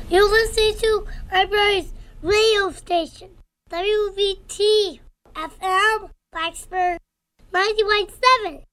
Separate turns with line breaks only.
You're listening to Library's radio station, WVT FM Blacksburg 91.7.